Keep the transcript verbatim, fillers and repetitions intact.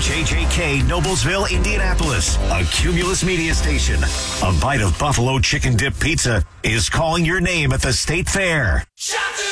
J J K, Noblesville, Indianapolis, a Cumulus media station. A bite of Buffalo chicken dip pizza is calling your name at the State Fair. Shout to